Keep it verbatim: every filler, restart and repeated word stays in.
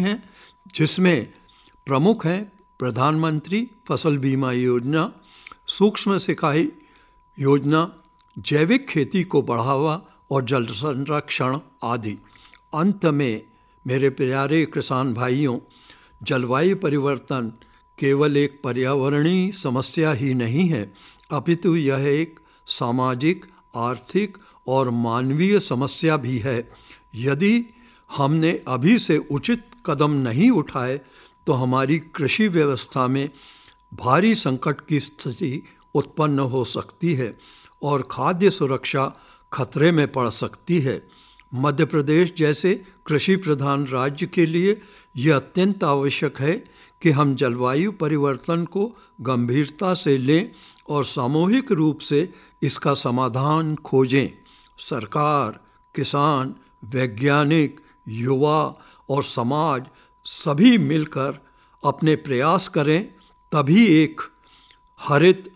हैं, जिसमें प्रमुख हैं प्रधानमंत्री फसल बीमा योजना, सूक्ष्म सिंचाई योजना, जैविक खेती को बढ़ावा और जल संरक्षण आदि। अंत में मेरे प्यारे किसान भाइयों, जलवायु परिवर्तन केवल एक पर्यावरणीय समस्या ही नहीं है, अपितु यह एक सामाजिक, आर्थिक और मानवीय समस्या भी है। यदि हमने अभी से उचित कदम नहीं उठाए तो हमारी कृषि व्यवस्था में भारी संकट की स्थिति उत्पन्न हो सकती है और खाद्य सुरक्षा खतरे में पड़ सकती है। मध्य प्रदेश जैसे कृषि प्रधान राज्य के लिए यह अत्यंत आवश्यक है कि हम जलवायु परिवर्तन को गंभीरता से लें और सामूहिक रूप से इसका समाधान खोजें। सरकार, किसान, वैज्ञानिक, युवा और समाज सभी मिलकर अपने प्रयास करें, तभी एक हरित